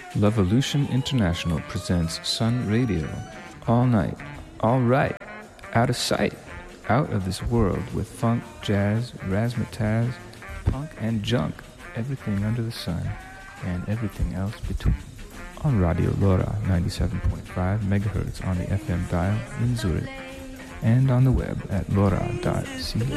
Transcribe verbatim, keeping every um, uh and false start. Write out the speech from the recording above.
Levolution International presents Sun Radio. All night, all right, out of sight, out of this world with funk, jazz, razzmatazz, punk and junk, everything under the sun, and everything else between. On Radio Lora ninety-seven point five megahertz on the F M dial in Zurich, and on the web at lora dot c a.